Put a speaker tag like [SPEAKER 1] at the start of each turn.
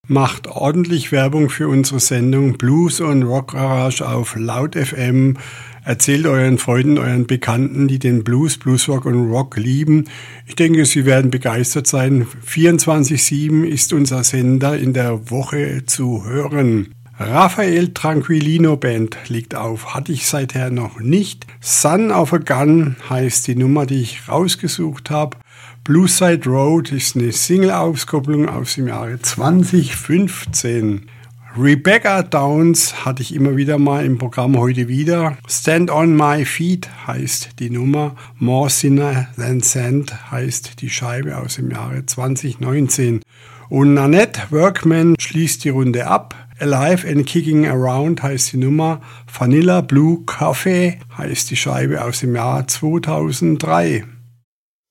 [SPEAKER 1] Macht ordentlich Werbung für unsere Sendung Blues und Rock Garage auf Laut FM. Erzählt euren Freunden, euren Bekannten, die den Blues, Bluesrock und Rock lieben. Ich denke, sie werden begeistert sein. 24/7 ist unser Sender in der Woche zu hören. Raphael Tranquillino Band liegt auf, hatte ich seither noch nicht. Son of a Gun heißt die Nummer, die ich rausgesucht habe. Blueside Road ist eine Single-Auskopplung aus dem Jahre 2015. Rebecca Downs hatte ich immer wieder mal im Programm, heute wieder. Stand on My Feet heißt die Nummer. More Sinner Than Sand heißt die Scheibe aus dem Jahre 2019. Und Nanette Workman schließt die Runde ab. Alive and Kicking Around heißt die Nummer. Vanilla Blue Coffee heißt die Scheibe aus dem Jahr 2003.